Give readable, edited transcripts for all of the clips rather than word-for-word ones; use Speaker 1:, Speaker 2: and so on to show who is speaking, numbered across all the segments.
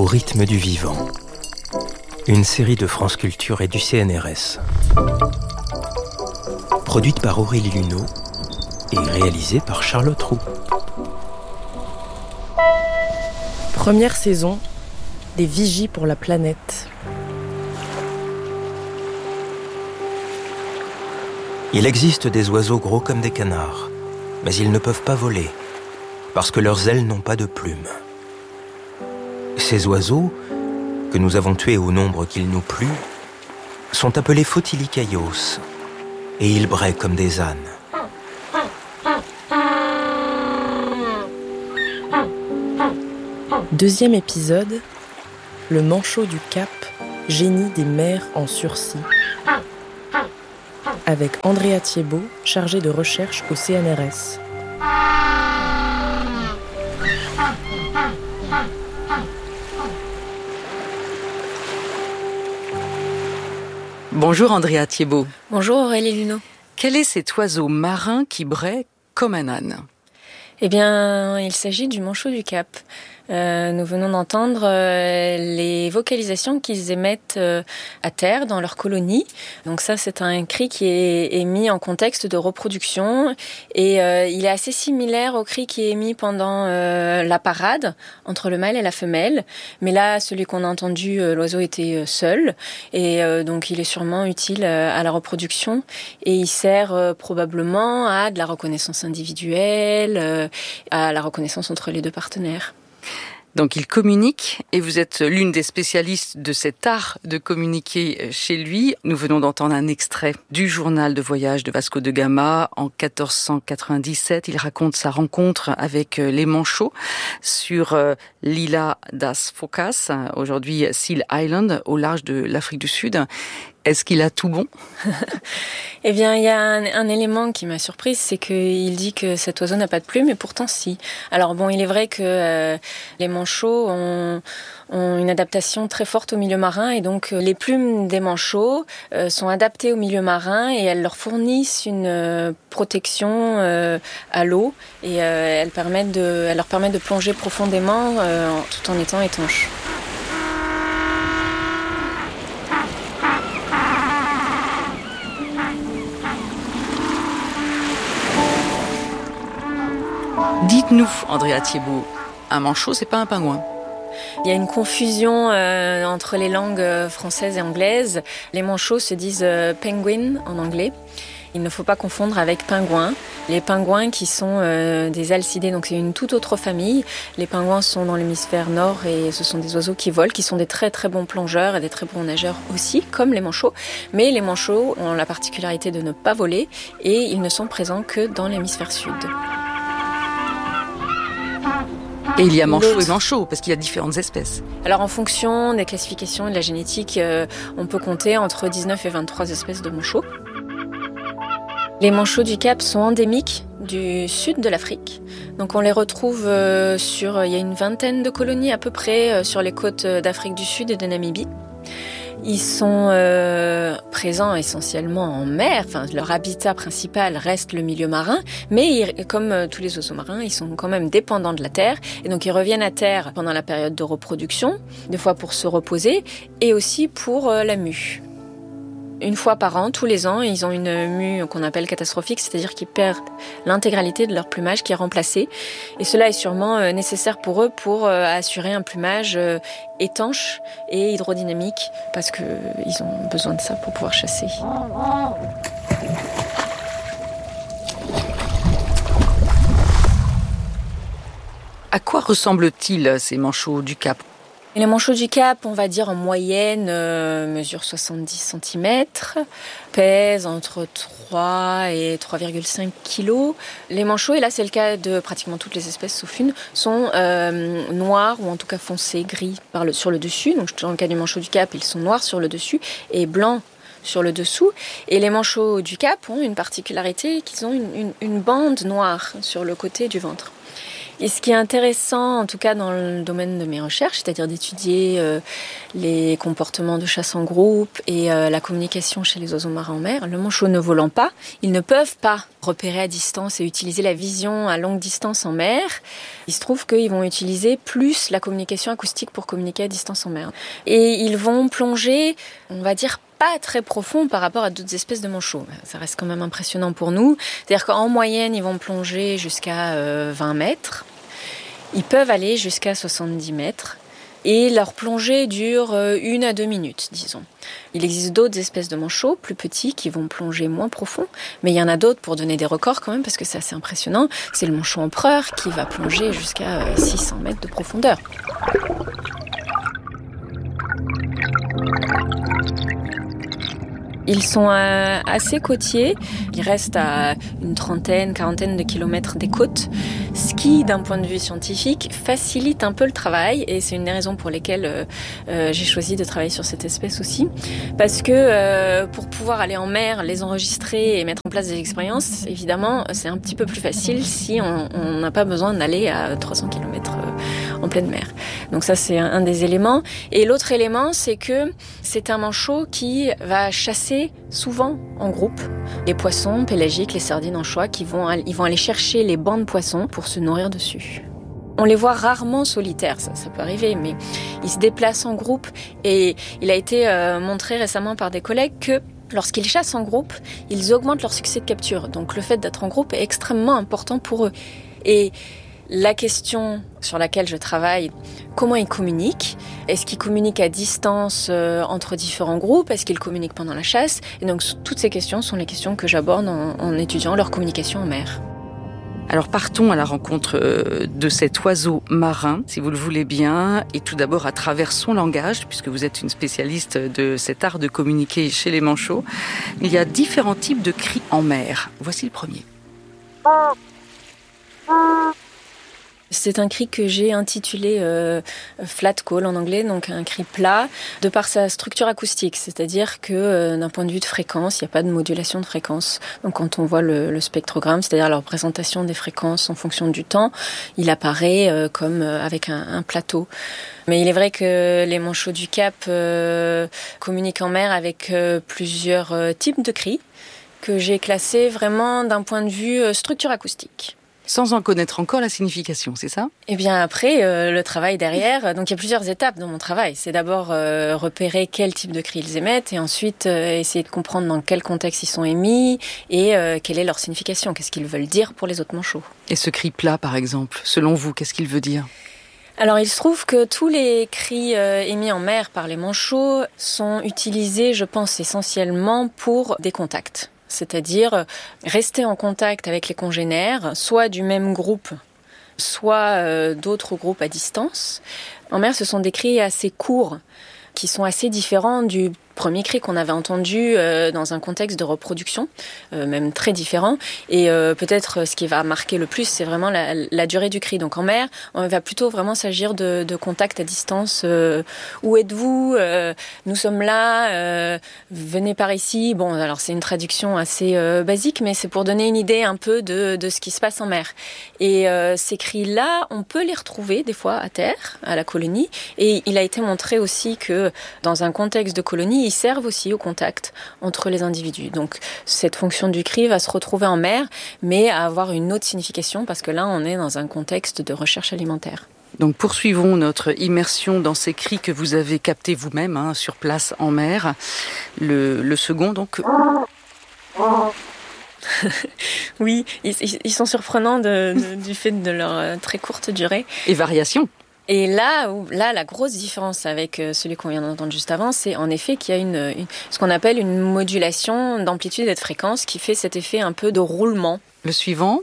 Speaker 1: Au rythme du vivant. Une série de France Culture et du CNRS. Produite par Aurélie Luneau et réalisée par Charlotte Roux.
Speaker 2: Première saison, des vigies pour la planète.
Speaker 1: Il existe des oiseaux gros comme des canards, mais ils ne peuvent pas voler, parce que leurs ailes n'ont pas de plumes. Ces oiseaux, que nous avons tués au nombre qu'il nous plut, sont appelés Photilicaios, et ils braient comme des ânes.
Speaker 2: Deuxième épisode, le manchot du Cap, génie des mers en sursis. Avec Andrea Thiebaud, chargée de recherche au CNRS.
Speaker 3: Bonjour Andrea Thiebaud.
Speaker 4: Bonjour Aurélie Luneau.
Speaker 3: Quel est cet oiseau marin qui braie comme un âne ?
Speaker 4: Eh bien, il s'agit du manchot du Cap. Nous venons d'entendre les vocalisations qu'ils émettent à terre dans leur colonie. Donc ça, c'est un cri qui est mis en contexte de reproduction et il est assez similaire au cri qui est émis pendant la parade entre le mâle et la femelle. Mais là, celui qu'on a entendu, l'oiseau était seul et donc il est sûrement utile à la reproduction et il sert probablement à de la reconnaissance individuelle, à la reconnaissance entre les deux partenaires.
Speaker 3: Donc il communique et vous êtes l'une des spécialistes de cet art de communiquer chez lui. Nous venons d'entendre un extrait du journal de voyage de Vasco de Gama. En 1497, il raconte sa rencontre avec les manchots sur l'Ilha das Focas, aujourd'hui Seal Island, au large de l'Afrique du Sud. Est-ce qu'il a tout bon ?
Speaker 4: Eh bien, il y a un élément qui m'a surprise, c'est qu'il dit que cet oiseau n'a pas de plumes, et pourtant si. Alors bon, il est vrai que les manchots ont une adaptation très forte au milieu marin, et donc les plumes des manchots sont adaptées au milieu marin, et elles leur fournissent une protection à l'eau, et elles leur permettent de plonger profondément tout en étant étanches.
Speaker 3: Dites-nous, Andrea Thiebaud, un manchot, c'est pas un pingouin ?
Speaker 4: Il y a une confusion entre les langues françaises et anglaises. Les manchots se disent penguin en anglais. Il ne faut pas confondre avec pingouin. Les pingouins qui sont des alcidés, donc c'est une toute autre famille. Les pingouins sont dans l'hémisphère nord et ce sont des oiseaux qui volent, qui sont des très très bons plongeurs et des très bons nageurs aussi, comme les manchots. Mais les manchots ont la particularité de ne pas voler et ils ne sont présents que dans l'hémisphère sud.
Speaker 3: Et il y a manchot et manchot, parce qu'il y a différentes espèces.
Speaker 4: Alors en fonction des classifications et de la génétique, on peut compter entre 19 et 23 espèces de manchots. Les manchots du Cap sont endémiques du sud de l'Afrique. Donc on les retrouve il y a une vingtaine de colonies à peu près sur les côtes d'Afrique du Sud et de Namibie. Ils sont présents essentiellement en mer, enfin leur habitat principal reste le milieu marin, mais comme tous les oiseaux marins, ils sont quand même dépendants de la terre, et donc ils reviennent à terre pendant la période de reproduction, des fois pour se reposer, et aussi pour la mue. Une fois par an, tous les ans, ils ont une mue qu'on appelle catastrophique, c'est-à-dire qu'ils perdent l'intégralité de leur plumage qui est remplacé. Et cela est sûrement nécessaire pour eux pour assurer un plumage étanche et hydrodynamique, parce qu'ils ont besoin de ça pour pouvoir chasser.
Speaker 3: À quoi ressemblent-ils ces manchots du Cap ?
Speaker 4: Et les manchots du Cap, on va dire en moyenne, mesurent 70 cm, pèsent entre 3 et 3,5 kg. Les manchots, et là c'est le cas de pratiquement toutes les espèces sauf une, sont noirs ou en tout cas foncés, gris sur le dessus. Donc dans le cas du manchot du Cap, ils sont noirs sur le dessus et blancs sur le dessous. Et les manchots du Cap ont une particularité, qu'ils ont une bande noire sur le côté du ventre. Et ce qui est intéressant, en tout cas dans le domaine de mes recherches, c'est-à-dire d'étudier les comportements de chasse en groupe et la communication chez les oiseaux marins en mer, le manchot ne volant pas, ils ne peuvent pas repérer à distance et utiliser la vision à longue distance en mer. Il se trouve qu'ils vont utiliser plus la communication acoustique pour communiquer à distance en mer. Et ils vont plonger, on va dire, pas très profond par rapport à d'autres espèces de manchots. Ça reste quand même impressionnant pour nous. C'est-à-dire qu'en moyenne, ils vont plonger jusqu'à 20 mètres. Ils peuvent aller jusqu'à 70 mètres. Et leur plongée dure 1 à 2 minutes, disons. Il existe d'autres espèces de manchots, plus petits, qui vont plonger moins profond. Mais il y en a d'autres pour donner des records quand même, parce que c'est assez impressionnant. C'est le manchot empereur qui va plonger jusqu'à 600 mètres de profondeur. Ils sont assez côtiers, ils restent à une quarantaine de kilomètres des côtes, ce qui, d'un point de vue scientifique, facilite un peu le travail, et c'est une des raisons pour lesquelles j'ai choisi de travailler sur cette espèce aussi, parce que pour pouvoir aller en mer, les enregistrer et mettre en place des expériences, évidemment, c'est un petit peu plus facile si on n'a pas besoin d'aller à 300 kilomètres en pleine mer. Donc ça, c'est un des éléments. Et l'autre élément, c'est que c'est un manchot qui va chasser souvent en groupe les poissons pélagiques, les sardines, anchois, ils vont aller chercher les bancs de poissons pour se nourrir dessus. On les voit rarement solitaires, ça peut arriver, mais ils se déplacent en groupe. Et il a été montré récemment par des collègues que lorsqu'ils chassent en groupe, ils augmentent leur succès de capture. Donc le fait d'être en groupe est extrêmement important pour eux. Et la question sur laquelle je travaille, comment ils communiquent? Est-ce qu'ils communiquent à distance entre différents groupes? Est-ce qu'ils communiquent pendant la chasse? Et donc toutes ces questions sont les questions que j'aborde en étudiant leur communication en mer.
Speaker 3: Alors partons à la rencontre de cet oiseau marin, si vous le voulez bien, et tout d'abord à travers son langage, puisque vous êtes une spécialiste de cet art de communiquer chez les manchots. Il y a différents types de cris en mer. Voici le premier.
Speaker 4: C'est un cri que j'ai intitulé flat call en anglais, donc un cri plat, de par sa structure acoustique. C'est-à-dire que d'un point de vue de fréquence, il n'y a pas de modulation de fréquence. Donc quand on voit le spectrogramme, c'est-à-dire la représentation des fréquences en fonction du temps, il apparaît comme avec un plateau. Mais il est vrai que les manchots du Cap communiquent en mer avec plusieurs types de cris que j'ai classés vraiment d'un point de vue structure acoustique.
Speaker 3: Sans en connaître encore la signification, c'est ça?
Speaker 4: Eh bien après, le travail derrière, donc il y a plusieurs étapes dans mon travail. C'est d'abord repérer quel type de cri ils émettent et ensuite essayer de comprendre dans quel contexte ils sont émis et quelle est leur signification, qu'est-ce qu'ils veulent dire pour les autres manchots.
Speaker 3: Et ce cri plat, par exemple, selon vous, qu'est-ce qu'il veut dire?
Speaker 4: Alors il se trouve que tous les cris émis en mer par les manchots sont utilisés, je pense, essentiellement pour des contacts. C'est-à-dire rester en contact avec les congénères, soit du même groupe, soit d'autres groupes à distance. En mer, ce sont des cris assez courts, qui sont assez différents du premier cri qu'on avait entendu dans un contexte de reproduction, même très différent. Et peut-être ce qui va marquer le plus, c'est vraiment la durée du cri. Donc en mer, on va plutôt vraiment s'agir de contact à distance. Où êtes-vous? Nous sommes là. Venez par ici. Bon, alors c'est une traduction assez basique, mais c'est pour donner une idée un peu de ce qui se passe en mer. Et ces cris-là, on peut les retrouver des fois à terre, à la colonie. Et il a été montré aussi que dans un contexte de colonie, ils servent aussi au contact entre les individus. Donc cette fonction du cri va se retrouver en mer, mais à avoir une autre signification parce que là, on est dans un contexte de recherche alimentaire.
Speaker 3: Donc poursuivons notre immersion dans ces cris que vous avez captés vous-même sur place en mer. Le second, donc...
Speaker 4: Oui, ils sont surprenants du fait de leur très courte durée.
Speaker 3: Et variation.
Speaker 4: Et là, la grosse différence avec celui qu'on vient d'entendre juste avant, c'est en effet qu'il y a ce qu'on appelle une modulation d'amplitude et de fréquence qui fait cet effet un peu de roulement.
Speaker 3: Le suivant.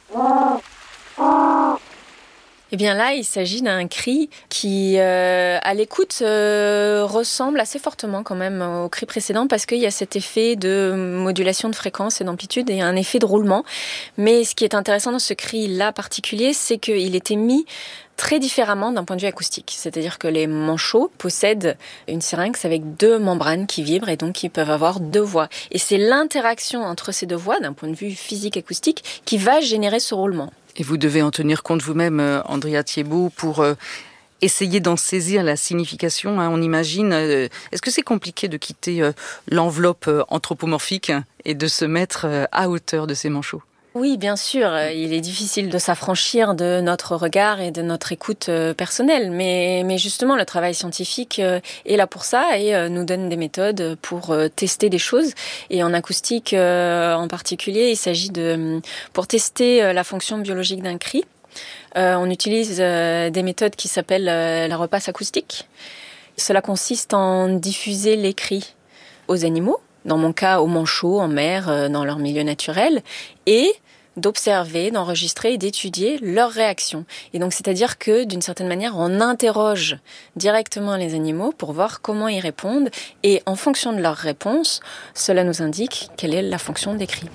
Speaker 4: Eh bien là, il s'agit d'un cri qui, à l'écoute, ressemble assez fortement quand même au cri précédent parce qu'il y a cet effet de modulation de fréquence et d'amplitude et un effet de roulement. Mais ce qui est intéressant dans ce cri-là particulier, c'est qu'il est émis très différemment d'un point de vue acoustique. C'est-à-dire que les manchots possèdent une syrinx avec 2 membranes qui vibrent et donc ils peuvent avoir 2 voix. Et c'est l'interaction entre ces 2 voix, d'un point de vue physique acoustique, qui va générer ce roulement.
Speaker 3: Et vous devez en tenir compte vous-même, Andrea Thiebaud, pour essayer d'en saisir la signification, on imagine. Est-ce que c'est compliqué de quitter l'enveloppe anthropomorphique et de se mettre à hauteur de ces manchots ?
Speaker 4: Oui, bien sûr, il est difficile de s'affranchir de notre regard et de notre écoute personnelle, mais justement le travail scientifique est là pour ça et nous donne des méthodes pour tester des choses. Et en acoustique en particulier, il s'agit pour tester la fonction biologique d'un cri, on utilise des méthodes qui s'appellent la repasse acoustique. Cela consiste en diffuser les cris aux animaux, dans mon cas aux manchots en mer, dans leur milieu naturel, et d'observer, d'enregistrer et d'étudier leurs réactions. Et donc, c'est-à-dire que, d'une certaine manière, on interroge directement les animaux pour voir comment ils répondent, et en fonction de leurs réponses, cela nous indique quelle est la fonction des cris.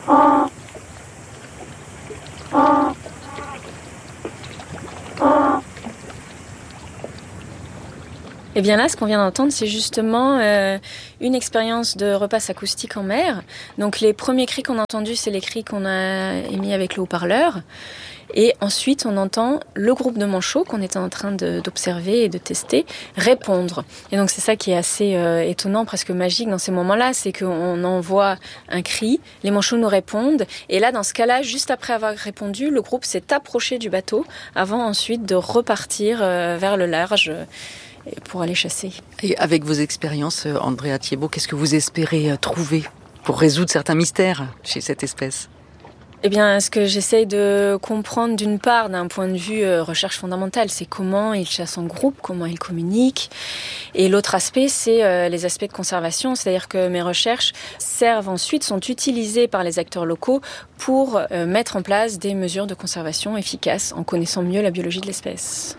Speaker 4: Et bien là, ce qu'on vient d'entendre, c'est justement une expérience de repasse acoustique en mer. Donc les premiers cris qu'on a entendus, c'est les cris qu'on a émis avec le haut-parleur. Et ensuite, on entend le groupe de manchots qu'on était en train d'observer et de tester répondre. Et donc c'est ça qui est assez étonnant, presque magique dans ces moments-là, c'est qu'on envoie un cri, les manchots nous répondent. Et là, dans ce cas-là, juste après avoir répondu, le groupe s'est approché du bateau avant ensuite de repartir vers le large pour aller chasser.
Speaker 3: Et avec vos expériences, Andrea Thiebaud, qu'est-ce que vous espérez trouver pour résoudre certains mystères chez cette espèce ?
Speaker 4: Eh bien, ce que j'essaye de comprendre d'une part, d'un point de vue recherche fondamentale, c'est comment ils chassent en groupe, comment ils communiquent. Et l'autre aspect, c'est les aspects de conservation, c'est-à-dire que mes recherches sont utilisées par les acteurs locaux pour mettre en place des mesures de conservation efficaces en connaissant mieux la biologie de l'espèce.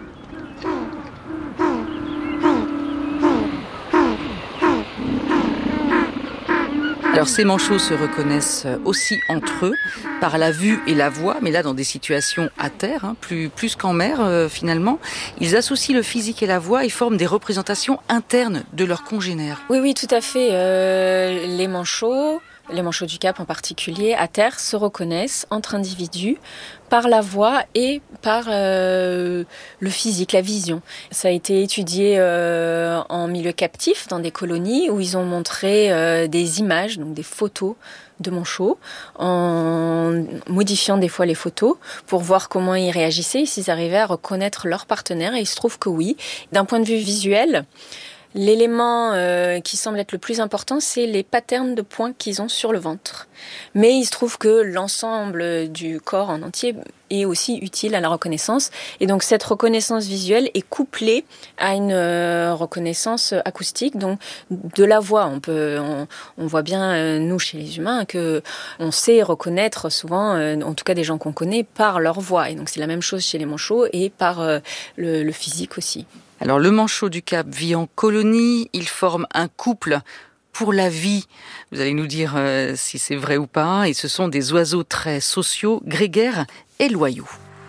Speaker 3: Alors ces manchots se reconnaissent aussi entre eux par la vue et la voix, mais là dans des situations à terre, plus qu'en mer finalement. Ils associent le physique et la voix et forment des représentations internes de leurs congénères.
Speaker 4: Oui, tout à fait. Les manchots du Cap en particulier, à terre, se reconnaissent entre individus par la voix et par le physique, la vision. Ça a été étudié en milieu captif, dans des colonies, où ils ont montré des images, donc des photos de manchots, en modifiant des fois les photos pour voir comment ils réagissaient, s'ils arrivaient à reconnaître leur partenaire. Et il se trouve que oui. D'un point de vue visuel, l'élément qui semble être le plus important, c'est les patterns de points qu'ils ont sur le ventre. Mais il se trouve que l'ensemble du corps en entier est aussi utile à la reconnaissance. Et donc cette reconnaissance visuelle est couplée à une reconnaissance acoustique, donc de la voix. On voit bien, nous, chez les humains, que on sait reconnaître souvent, en tout cas des gens qu'on connaît, par leur voix. Et donc c'est la même chose chez les manchots et par le physique aussi.
Speaker 3: Alors le manchot du Cap vit en colonie, il forme un couple pour la vie. Vous allez nous dire si c'est vrai ou pas. Et ce sont des oiseaux très sociaux, grégaires et loyaux.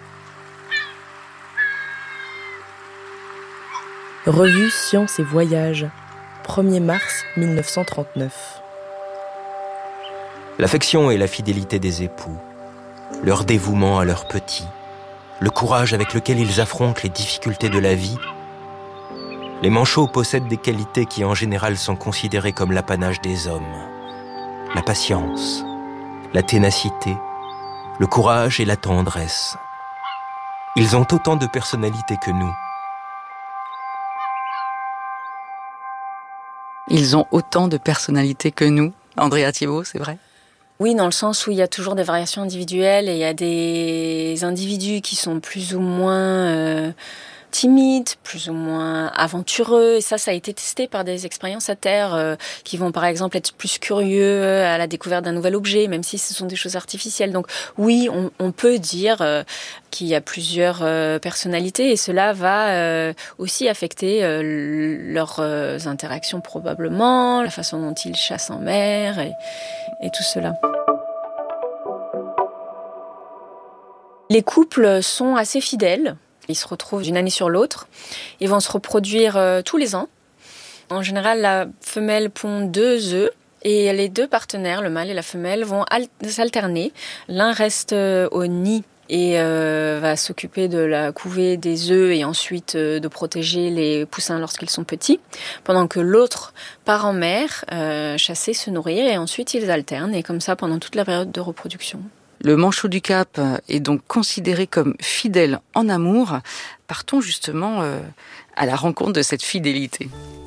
Speaker 2: Revue Science et Voyage, 1er mars 1939.
Speaker 1: L'affection et la fidélité des époux, leur dévouement à leurs petits, le courage avec lequel ils affrontent les difficultés de la vie. Les manchots possèdent des qualités qui en général sont considérées comme l'apanage des hommes. La patience, la ténacité, le courage et la tendresse. Ils ont autant de personnalité que nous.
Speaker 3: Ils ont autant de personnalité que nous. Andrea Thiebaud, c'est vrai ?
Speaker 4: Oui, dans le sens où il y a toujours des variations individuelles et il y a des individus qui sont plus ou moins timides, plus ou moins aventureux. Et ça a été testé par des expériences à terre qui vont par exemple être plus curieux à la découverte d'un nouvel objet, même si ce sont des choses artificielles. Donc oui, on peut dire qu'il y a plusieurs personnalités et cela va aussi affecter leurs interactions probablement, la façon dont ils chassent en mer et tout cela. Les couples sont assez fidèles. Ils se retrouvent d'une année sur l'autre. Ils vont se reproduire tous les ans. En général, la femelle pond 2 œufs et les 2 partenaires, le mâle et la femelle, vont s'alterner. L'un reste au nid et va s'occuper de la couvée des œufs et ensuite de protéger les poussins lorsqu'ils sont petits, pendant que l'autre part en mer, chasser, se nourrir, et ensuite ils alternent, et comme ça pendant toute la période de reproduction.
Speaker 3: Le manchot du Cap est donc considéré comme fidèle en amour. Partons justement à la rencontre de cette fidélité.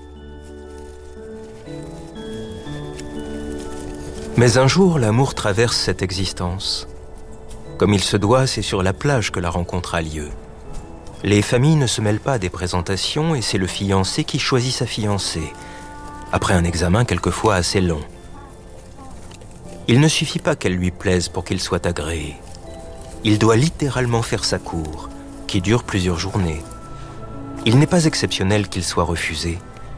Speaker 1: Mais un jour, l'amour traverse cette existence. Comme il se doit, c'est sur la plage que la rencontre a lieu. Les familles ne se mêlent pas des présentations et c'est le fiancé qui choisit sa fiancée, après un examen quelquefois assez long. Il ne suffit pas qu'elle lui plaise pour qu'il soit agréé. Il doit littéralement faire sa cour, qui dure plusieurs journées. Il n'est pas exceptionnel qu'il soit refusé.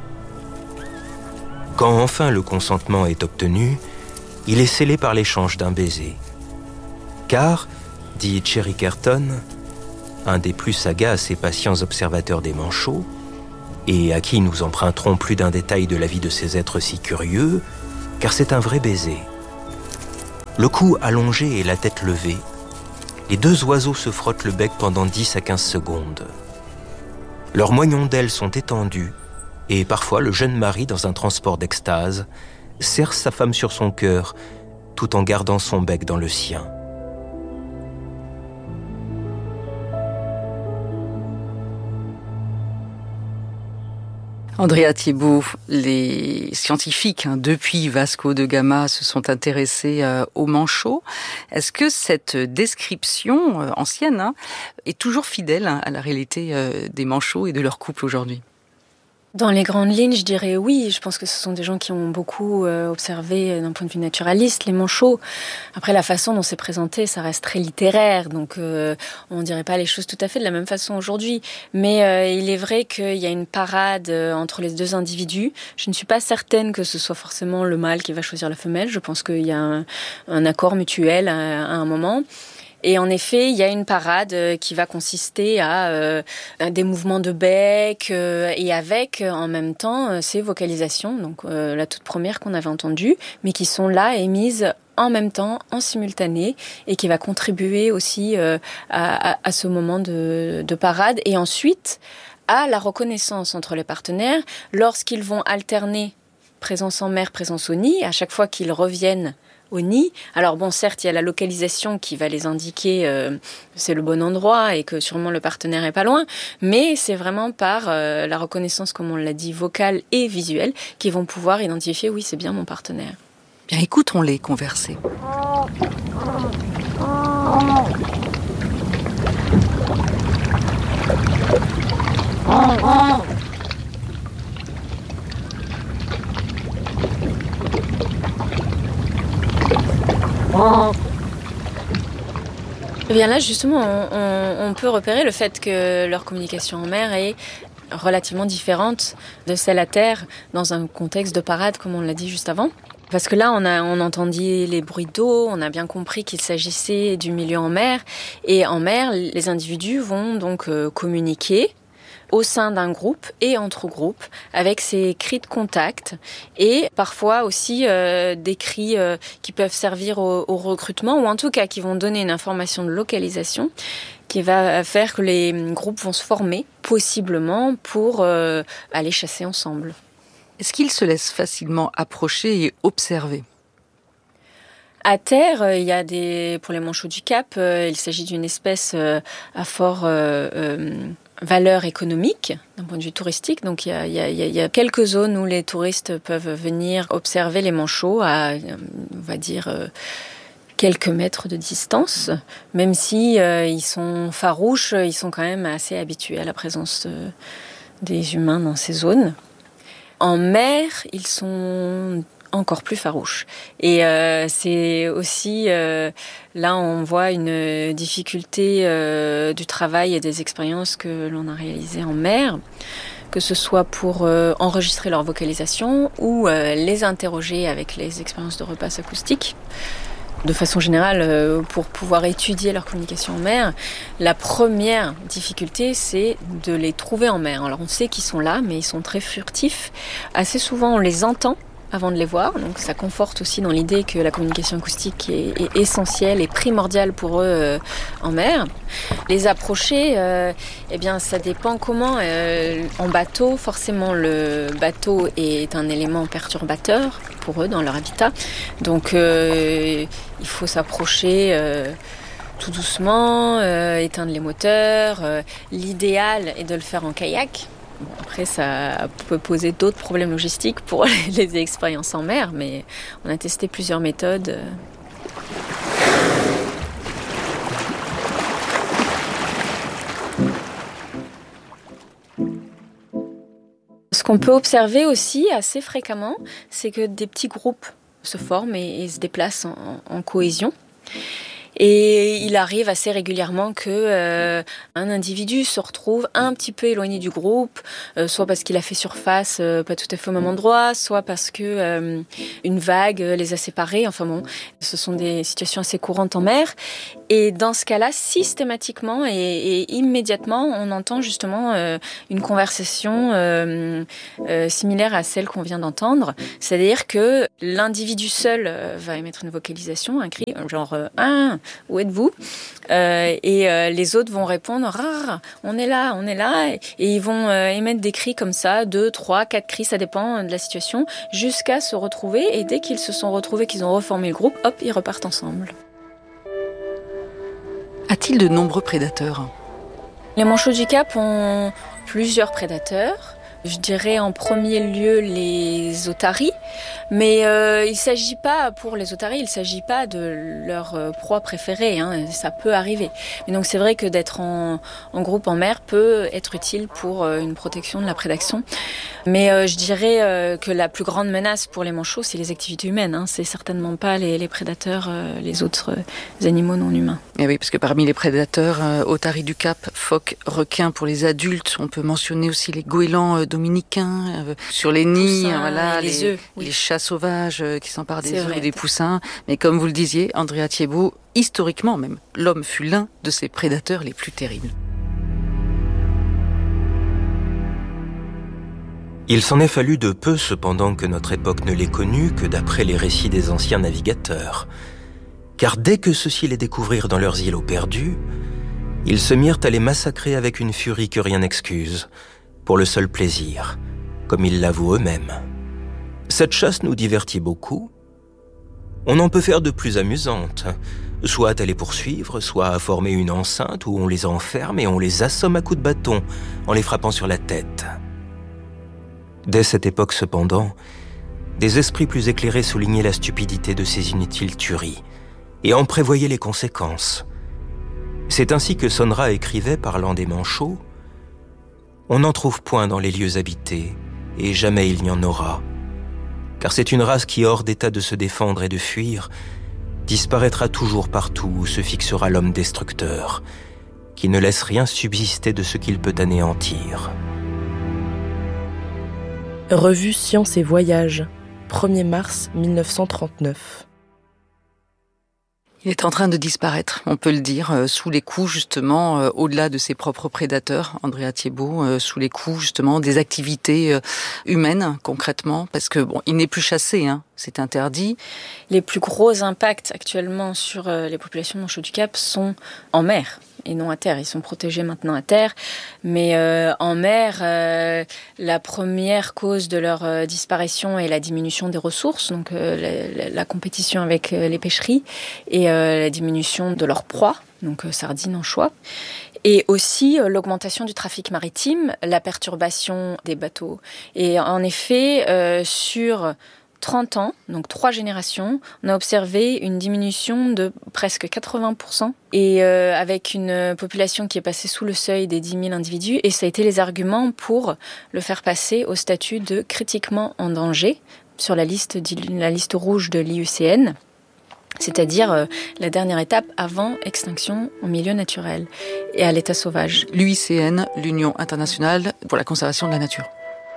Speaker 1: Quand enfin le consentement est obtenu, il est scellé par l'échange d'un baiser. Car, dit Cherry Kerton, un des plus sagaces et patients observateurs des manchots, et à qui nous emprunterons plus d'un détail de la vie de ces êtres si curieux, car c'est un vrai baiser. Le cou allongé et la tête levée, les deux oiseaux se frottent le bec pendant 10 à 15 secondes. Leurs moignons d'ailes sont étendus, et parfois le jeune mari, dans un transport d'extase, serre sa femme sur son cœur, tout en gardant son bec dans le sien.
Speaker 3: Andrea Thiebaud, les scientifiques, depuis Vasco de Gama, se sont intéressés aux manchots. Est-ce que cette description ancienne est toujours fidèle à la réalité des manchots et de leur couple aujourd'hui ?
Speaker 4: Dans les grandes lignes, je dirais oui. Je pense que ce sont des gens qui ont beaucoup observé d'un point de vue naturaliste les manchots. Après, la façon dont c'est présenté, ça reste très littéraire, donc on dirait pas les choses tout à fait de la même façon aujourd'hui. Mais il est vrai qu'il y a une parade entre les deux individus. Je ne suis pas certaine que ce soit forcément le mâle qui va choisir la femelle. Je pense qu'il y a un accord mutuel à un moment. Et en effet, il y a une parade qui va consister à des mouvements de bec et avec en même temps ces vocalisations, donc la toute première qu'on avait entendue, mais qui sont là émises en même temps, en simultané, et qui va contribuer aussi à ce moment de parade. Et ensuite, à la reconnaissance entre les partenaires, lorsqu'ils vont alterner présence en mer, présence au nid, à chaque fois qu'ils reviennent au nid. Alors bon, certes, il y a la localisation qui va les indiquer que c'est le bon endroit et que sûrement le partenaire est pas loin, mais c'est vraiment par la reconnaissance, comme on l'a dit, vocale et visuelle, qu'ils vont pouvoir identifier, oui, c'est bien mon partenaire.
Speaker 3: Bien, écoutons-les converser.
Speaker 4: Et bien là, justement, on peut repérer le fait que leur communication en mer est relativement différente de celle à terre dans un contexte de parade, comme on l'a dit juste avant. Parce que là, on entendit les bruits d'eau, on a bien compris qu'il s'agissait du milieu en mer. Et en mer, les individus vont donc communiquer au sein d'un groupe et entre groupes, avec ces cris de contact et parfois aussi des cris qui peuvent servir au recrutement ou en tout cas qui vont donner une information de localisation qui va faire que les groupes vont se former, possiblement pour aller chasser ensemble.
Speaker 3: Est-ce qu'ils se laissent facilement approcher et observer ?
Speaker 4: À terre, il y a pour les manchots du Cap, il s'agit d'une espèce à fort valeur économique d'un point de vue touristique. Donc il y a quelques zones où les touristes peuvent venir observer les manchots à, on va dire, quelques mètres de distance. Même si ils sont farouches, ils sont quand même assez habitués à la présence des humains dans ces zones. En mer, ils sont encore plus farouches. Et c'est aussi, là on voit une difficulté du travail et des expériences que l'on a réalisées en mer, que ce soit pour enregistrer leur vocalisation ou les interroger avec les expériences de repasse acoustique. De façon générale, pour pouvoir étudier leur communication en mer, la première difficulté, c'est de les trouver en mer. Alors on sait qu'ils sont là, mais ils sont très furtifs. Assez souvent, on les entend, avant de les voir. Donc ça conforte aussi dans l'idée que la communication acoustique est essentielle et primordiale pour eux en mer. Les approcher, ça dépend comment. En bateau, forcément le bateau est un élément perturbateur pour eux dans leur habitat. Donc il faut s'approcher tout doucement, éteindre les moteurs. L'idéal est de le faire en kayak. Bon, après, ça peut poser d'autres problèmes logistiques pour les expériences en mer, mais on a testé plusieurs méthodes. Ce qu'on peut observer aussi assez fréquemment, c'est que des petits groupes se forment et se déplacent en cohésion. Et il arrive assez régulièrement que un individu se retrouve un petit peu éloigné du groupe, soit parce qu'il a fait surface pas tout à fait au même endroit, soit parce que une vague les a séparés. Enfin bon, ce sont des situations assez courantes en mer. Et dans ce cas-là, systématiquement et immédiatement, on entend justement une conversation similaire à celle qu'on vient d'entendre. C'est-à-dire que l'individu seul va émettre une vocalisation, un cri, genre « Ah, où êtes-vous ?» et les autres vont répondre « Ah, on est là », et ils vont émettre des cris comme ça, 2, 3, 4 cris, ça dépend de la situation, jusqu'à se retrouver. Et dès qu'ils se sont retrouvés, qu'ils ont reformé le groupe, hop, ils repartent ensemble.
Speaker 3: A-t-il de nombreux prédateurs ?
Speaker 4: Les manchots du Cap ont plusieurs prédateurs. Je dirais en premier lieu les otaries, mais il s'agit pas pour les otaries, il s'agit pas de leur proie préférée, hein, ça peut arriver. Mais donc c'est vrai que d'être en groupe en mer peut être utile pour une protection de la prédation. Mais je dirais que la plus grande menace pour les manchots, c'est les activités humaines. Hein. C'est certainement pas les prédateurs, les autres animaux non humains.
Speaker 3: Et oui, parce que parmi les prédateurs, otaries du Cap, phoques, requins pour les adultes, on peut mentionner aussi les goélands dominicains sur les nids,
Speaker 4: poussins,
Speaker 3: voilà,
Speaker 4: les œufs, oui.
Speaker 3: Les chats sauvages qui s'emparent des
Speaker 4: C'est
Speaker 3: œufs
Speaker 4: vrai.
Speaker 3: ou des poussins. Mais comme vous le disiez, Andrea Thiebaud, historiquement même, l'homme fut l'un de ces prédateurs les plus terribles.
Speaker 1: Il s'en est fallu de peu cependant que notre époque ne l'ait connu que d'après les récits des anciens navigateurs. Car dès que ceux-ci les découvrirent dans leurs îlots perdus, ils se mirent à les massacrer avec une furie que rien n'excuse, pour le seul plaisir, comme ils l'avouent eux-mêmes. Cette chasse nous divertit beaucoup. On en peut faire de plus amusantes, soit à les poursuivre, soit à former une enceinte où on les enferme et on les assomme à coups de bâton en les frappant sur la tête. Dès cette époque cependant, des esprits plus éclairés soulignaient la stupidité de ces inutiles tueries et en prévoyaient les conséquences. C'est ainsi que Sonra écrivait, parlant des manchots, « On n'en trouve point dans les lieux habités, et jamais il n'y en aura. Car c'est une race qui, hors d'état de se défendre et de fuir, disparaîtra toujours partout où se fixera l'homme destructeur, qui ne laisse rien subsister de ce qu'il peut anéantir. »
Speaker 2: Revue Sciences et Voyages, 1er mars 1939.
Speaker 3: Il est en train de disparaître, on peut le dire, sous les coups justement, au-delà de ses propres prédateurs, Andrea Thiebaud, sous les coups justement des activités humaines concrètement, parce que bon, il n'est plus chassé, hein, c'est interdit.
Speaker 4: Les plus gros impacts actuellement sur les populations de manchots du Cap sont en mer et non à terre. Ils sont protégés maintenant à terre, mais en mer, la première cause de leur disparition est la diminution des ressources, donc la compétition avec les pêcheries et la diminution de leur proie, donc sardines, anchois. Et aussi l'augmentation du trafic maritime, la perturbation des bateaux. Et en effet, sur 30 ans, donc 3 générations, on a observé une diminution de presque 80%, et avec une population qui est passée sous le seuil des 10 000 individus, et ça a été les arguments pour le faire passer au statut de critiquement en danger sur la liste rouge de l'IUCN, c'est-à-dire la dernière étape avant extinction en milieu naturel et à l'état sauvage.
Speaker 3: L'UICN, l'Union internationale pour la conservation de la nature.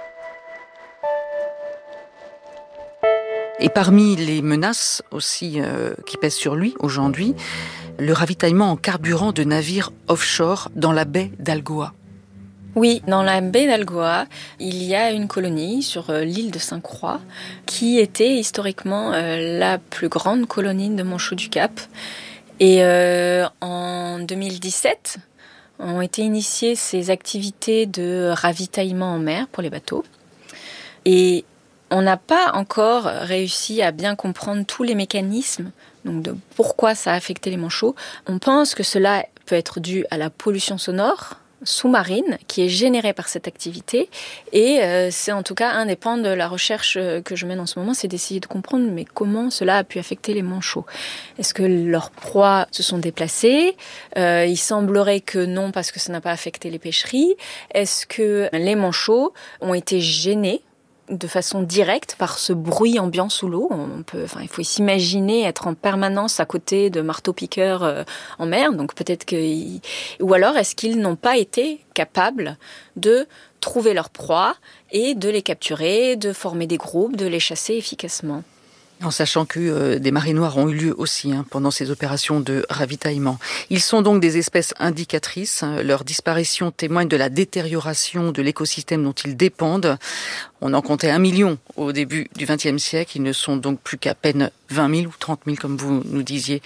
Speaker 3: Et parmi les menaces aussi qui pèsent sur lui aujourd'hui, le ravitaillement en carburant de navires offshore dans la baie d'Algoa.
Speaker 4: Oui, dans la baie d'Algoa, il y a une colonie sur l'île de Sainte-Croix qui était historiquement la plus grande colonie de manchots du Cap. Et en 2017, ont été initiées ces activités de ravitaillement en mer pour les bateaux. Et on n'a pas encore réussi à bien comprendre tous les mécanismes, donc de pourquoi ça a affecté les manchots. On pense que cela peut être dû à la pollution sonore sous-marine qui est générée par cette activité, et c'est en tout cas un des pans de la recherche que je mène en ce moment, c'est d'essayer de comprendre mais comment cela a pu affecter les manchots. Est-ce que leurs proies se sont déplacées ? Il semblerait que non, parce que ça n'a pas affecté les pêcheries. Est-ce que les manchots ont été gênés de façon directe par ce bruit ambiant sous l'eau? Il faut s'imaginer être en permanence à côté de marteaux-piqueurs en mer, donc peut-être ou alors est-ce qu'ils n'ont pas été capables de trouver leur proie et de les capturer, de former des groupes, de les chasser efficacement?
Speaker 3: En sachant que des marées noires ont eu lieu aussi pendant ces opérations de ravitaillement. Ils sont donc des espèces indicatrices. Leur disparition témoigne de la détérioration de l'écosystème dont ils dépendent. On en comptait 1 million au début du XXe siècle. Ils ne sont donc plus qu'à peine 20 000 ou 30 000, comme vous nous disiez,